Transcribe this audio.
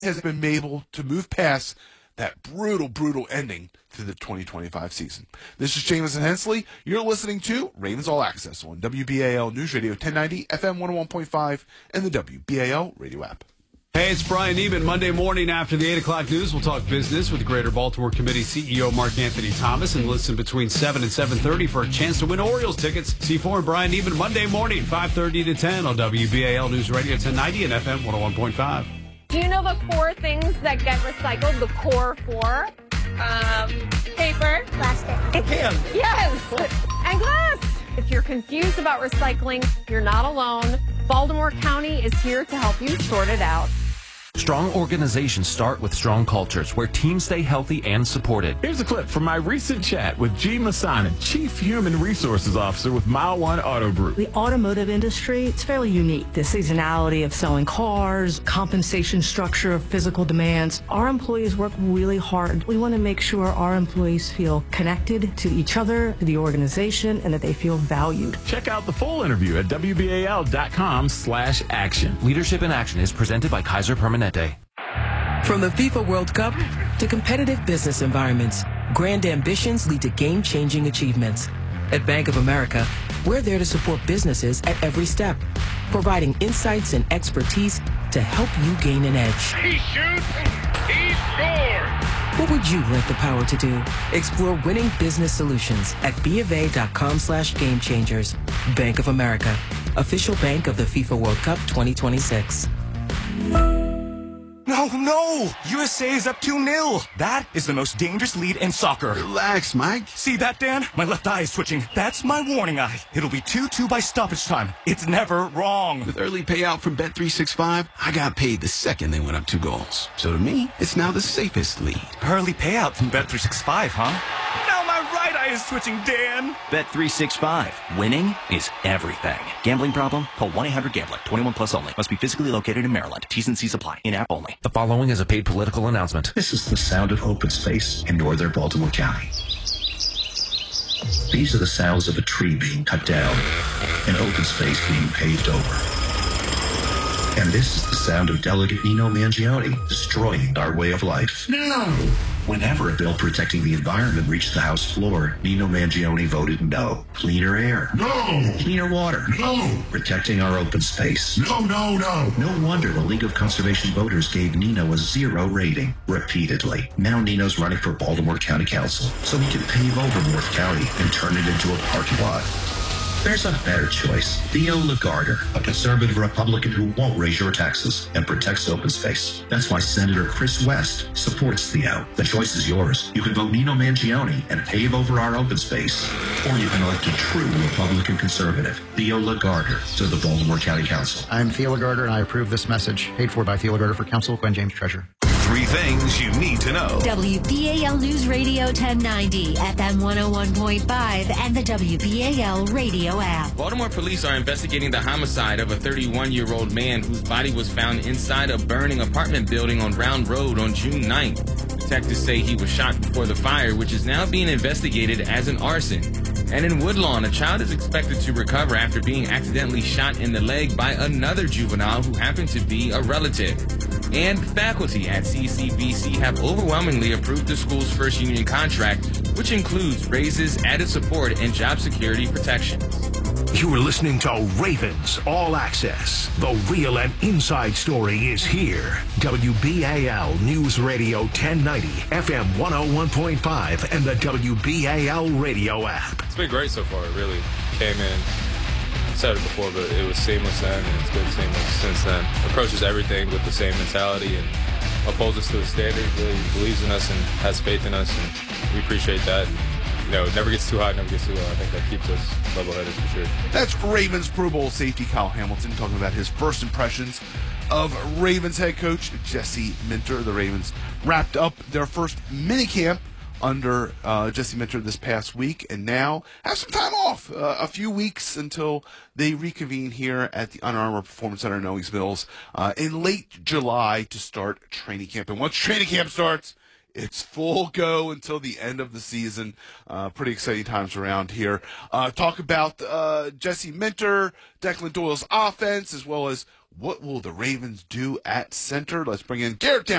has been able to move past that brutal ending to the 2025 season. This is Jamison Hensley. You're listening to Ravens All Access on WBAL News Radio 1090, FM 101.5, and the WBAL radio app. Hey, it's Brian Neiman. Monday morning after the 8 o'clock news, we'll talk business with the Greater Baltimore Committee CEO Mark Anthony Thomas, and listen between 7 and 7:30 for a chance to win Orioles tickets. C4 and Brian Neiman Monday morning, 5:30 to 10 on WBAL News Radio 1090 and FM 101.5. Do you know the 4 things that get recycled? The core 4? Paper. Plastic. Can. Yes. And glass. If you're confused about recycling, you're not alone. Baltimore County is here to help you sort it out. Strong organizations start with strong cultures where teams stay healthy and supported. Here's a clip from my recent chat with G. Masana, Chief Human Resources Officer with Mile One Auto Group. The automotive industry, it's fairly unique. The seasonality of selling cars, compensation structure of physical demands. Our employees work really hard. We want to make sure our employees feel connected to each other, to the organization, and that they feel valued. Check out the full interview at WBAL.com/action. Leadership in Action is presented by Kaiser Permanente. From the FIFA World Cup to competitive business environments, grand ambitions lead to game-changing achievements. At Bank of America, we're there to support businesses at every step, providing insights and expertise to help you gain an edge. He shoots, he scores! What would you like the power to do? Explore winning business solutions at BofA.com/gamechangers. Bank of America, official bank of the FIFA World Cup 2026. No! USA is up 2-0. That is the most dangerous lead in soccer. Relax, Mike. See that, Dan? My left eye is twitching. That's my warning eye. It'll be 2-2 by stoppage time. It's never wrong. With early payout from Bet365, I got paid the second they went up 2 goals. So to me, it's now the safest lead. Early payout from Bet365, huh? Now my right eye is twitching, Dan. Bet365. Winning is everything. Gambling problem? Call 1-800-GAMBLER. 21 plus only. Must be physically located in Maryland. T's and C's apply. In-app only. The following is a paid political announcement. This is the sound of open space in northern Baltimore County. These are the sounds of a tree being cut down, an open space being paved over. And this is the sound of Delegate Nino Mangione destroying our way of life. No! Whenever a bill protecting the environment reached the House floor, Nino Mangione voted no. Cleaner air. No! Cleaner water. No! Protecting our open space. No! No wonder the League of Conservation Voters gave Nino a 0 rating repeatedly. Now Nino's running for Baltimore County Council so he can pave over North County and turn it into a parking lot. There's a better choice. Theo Lagarder, a conservative Republican who won't raise your taxes and protects open space. That's why Senator Chris West supports Theo. The choice is yours. You can vote Nino Mangione and pave over our open space. Or you can elect a true Republican conservative, Theo Lagarder, to the Baltimore County Council. I'm Theo Lagarder, and I approve this message. Paid for by Theo Lagarder for Council, Gwen James, Treasurer. 3 things you need to know. WBAL News Radio 1090, FM 101.5, and the WBAL radio app. Baltimore police are investigating the homicide of a 31-year-old man whose body was found inside a burning apartment building on Round Road on June 9th. Detectives say he was shot before the fire, which is now being investigated as an arson. And in Woodlawn, a child is expected to recover after being accidentally shot in the leg by another juvenile who happened to be a relative. And faculty at CCBC have overwhelmingly approved the school's first union contract, which includes raises, added support, and job security protections. You are listening to Ravens All Access. The real and inside story is here. WBAL News Radio 1090, FM 101.5, and the WBAL radio app. It's been great so far. It really came in. Said it before, but it was seamless then, and it's been seamless since then. Approaches everything with the same mentality and upholds us to the standard. Really believes in us and has faith in us, and we appreciate that. You know, it never gets too hot, never gets too low. I think that keeps us level-headed for sure. That's Ravens Pro Bowl safety Kyle Hamilton talking about his first impressions of Ravens head coach Jesse Minter. The Ravens wrapped up their first minicamp under Jesse Minter this past week, and now have some time off, a few weeks until they reconvene here at the Under Armour Performance Center in Owings Mills in late July to start training camp. And once training camp starts, it's full go until the end of the season. Pretty exciting times around here. Talk about Jesse Minter, Declan Doyle's offense, as well as What will the Ravens do at center? Let's bring in Garrett Down.